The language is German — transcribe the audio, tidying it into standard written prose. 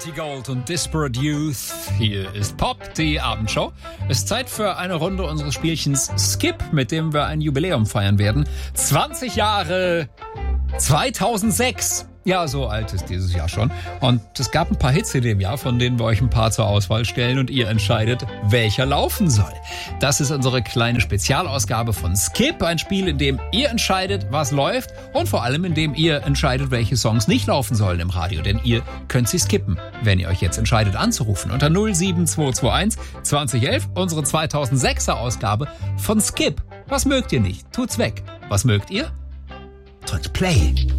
Gold und Disparate Youth. Hier ist Pop, die Abendshow. Es ist Zeit für eine Runde unseres Spielchens Skip, mit dem wir ein Jubiläum feiern werden. 20 Jahre 2006. Ja, so alt ist dieses Jahr schon. Und es gab ein paar Hits in dem Jahr, von denen wir euch ein paar zur Auswahl stellen und ihr entscheidet, welcher laufen soll. Das ist unsere kleine Spezialausgabe von Skip, ein Spiel, in dem ihr entscheidet, was läuft und vor allem, in dem ihr entscheidet, welche Songs nicht laufen sollen im Radio. Denn ihr könnt sie skippen, wenn ihr euch jetzt entscheidet anzurufen. Unter 07221 2011 unsere 2006er Ausgabe von Skip. Was mögt ihr nicht? Tut's weg. Was mögt ihr? Drückt Play.